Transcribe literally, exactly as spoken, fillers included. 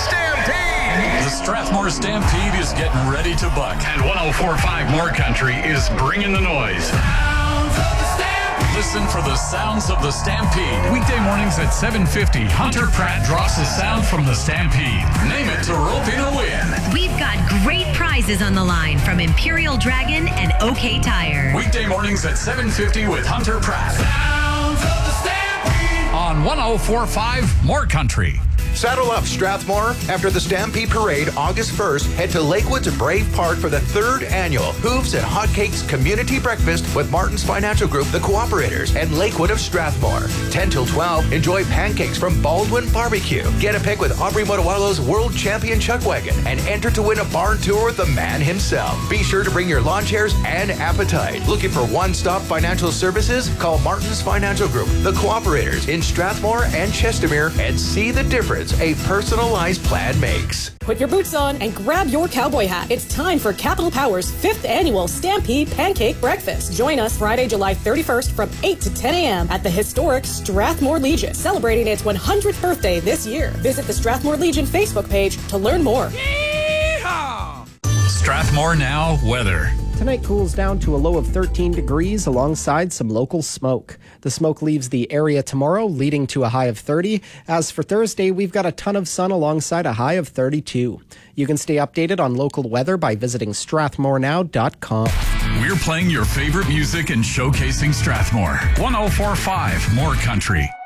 Stampede! The Strathmore Stampede is getting ready to buck. And one oh four point five More Country is bringing the noise. Listen for the sounds of the Stampede. Weekday mornings at seven fifty, Hunter Pratt drops the sound from the Stampede. Name it to rope in a win. We've got great prizes on the line from Imperial Dragon and OK Tire. Weekday mornings at seven fifty with Hunter Pratt. Sounds of the Stampede. On one oh four point five More Country. Saddle up, Strathmore. After the Stampede Parade, August first, head to Lakewood's Brave Park for the third annual Hooves and Hotcakes Community Breakfast with Martin's Financial Group, the Cooperators, and Lakewood of Strathmore. ten till twelve, enjoy pancakes from Baldwin Barbecue. Get a pic with Aubrey Motowalo's World Champion Chuck Wagon and enter to win a barn tour with the man himself. Be sure to bring your lawn chairs and appetite. Looking for one-stop financial services? Call Martin's Financial Group, the Cooperators in Strathmore and Chestermere, and see the difference a personalized plan makes. Put your boots on and grab your cowboy hat. It's time for Capital Power's fifth annual Stampede Pancake Breakfast. Join us Friday, July thirty-first from eight to ten a.m. at the historic Strathmore Legion, celebrating its one hundredth birthday this year. Visit the Strathmore Legion Facebook page to learn more. Yeehaw! Strathmore Now weather. Tonight cools down to a low of thirteen degrees alongside some local smoke. The smoke leaves the area tomorrow, leading to a high of thirty. As for Thursday, we've got a ton of sun alongside a high of thirty-two. You can stay updated on local weather by visiting strathmore now dot com. We're playing your favorite music and showcasing Strathmore. one oh four point five More Country.